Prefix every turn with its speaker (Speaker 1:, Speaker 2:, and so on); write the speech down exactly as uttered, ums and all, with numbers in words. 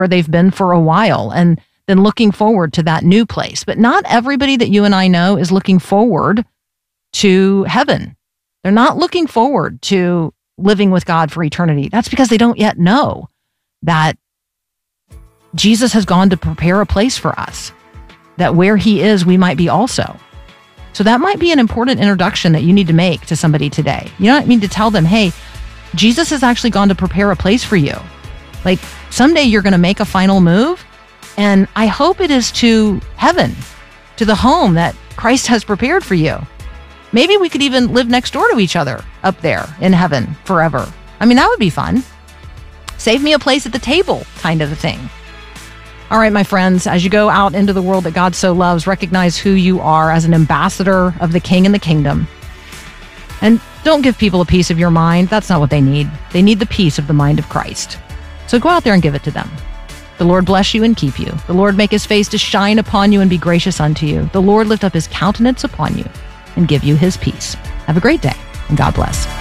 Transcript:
Speaker 1: where they've been for a while and then looking forward to that new place. But not everybody that you and I know is looking forward to heaven. They're not looking forward to living with God for eternity. That's because they don't yet know that Jesus has gone to prepare a place for us, that where he is, we might be also. So that might be an important introduction that you need to make to somebody today. You know what I mean? To tell them, hey, Jesus has actually gone to prepare a place for you. Like someday you're going to make a final move, and I hope it is to heaven, to the home that Christ has prepared for you. Maybe we could even live next door to each other up there in heaven forever. I mean, that would be fun. Save me a place at the table kind of a thing. All right, my friends, as you go out into the world that God so loves, recognize who you are as an ambassador of the King and the kingdom. And don't give people a piece of your mind. That's not what they need. They need the peace of the mind of Christ. So go out there and give it to them. The Lord bless you and keep you. The Lord make his face to shine upon you and be gracious unto you. The Lord lift up his countenance upon you and give you his peace. Have a great day, and God bless.